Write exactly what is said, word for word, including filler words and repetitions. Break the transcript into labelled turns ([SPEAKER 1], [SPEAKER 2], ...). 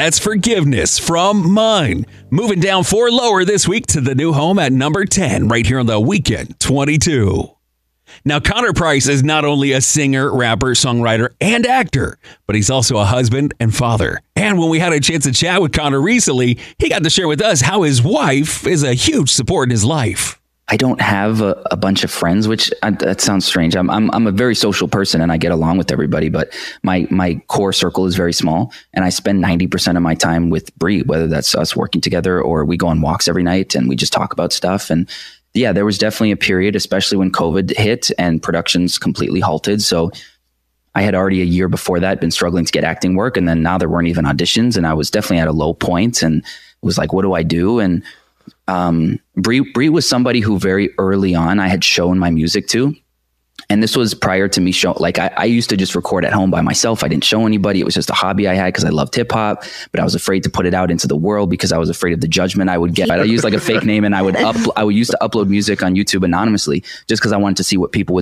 [SPEAKER 1] That's Forgiveness from Mine. Moving down four lower this week to the new home at number ten, right here on the Weekend twenty-two. Now, Connor Price is not only a singer, rapper, songwriter, and actor, but he's also a husband and father. And when we had a chance to chat with Connor recently, he got to share with us how his wife is a huge support in his life.
[SPEAKER 2] I don't have a, a bunch of friends, which uh, that sounds strange. I'm, I'm I'm a very social person and I get along with everybody, but my my core circle is very small, and I spend ninety percent of my time with Bree, whether that's us working together or we go on walks every night and we just talk about stuff. And yeah, there was definitely a period, especially when COVID hit and productions completely halted. So I had already a year before that been struggling to get acting work, and then now there weren't even auditions, and I was definitely at a low point and was like, what do I do? And um, Bree, Bree was somebody who very early on I had shown my music to. And this was prior to me show, like I, I used to just record at home by myself. I didn't show anybody. It was just a hobby I had because I loved hip hop, but I was afraid to put it out into the world because I was afraid of the judgment I would get. I used like a fake name, and I would up, I would used to upload music on YouTube anonymously just because I wanted to see what people would